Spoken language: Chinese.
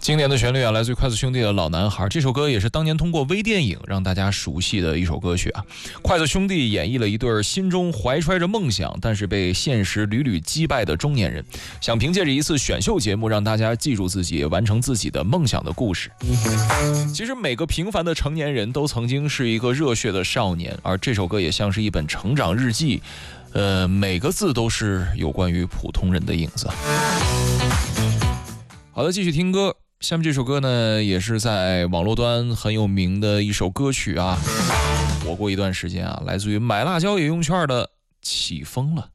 经典的旋律啊，来自于筷子兄弟的《老男孩》。这首歌也是当年通过微电影让大家熟悉的一首歌曲啊。筷子兄弟演绎了一对心中怀揣着梦想，但是被现实屡屡击败的中年人，想凭借着一次选秀节目让大家记住自己，完成自己的梦想的故事。其实每个平凡的成年人都曾经是一个热血的少年，而这首歌也像是一本成长日记，每个字都是有关于普通人的影子。好的，继续听歌。下面这首歌呢，也是在网络端很有名的一首歌曲啊，火过一段时间啊，来自于买辣椒也用券的《起风了》。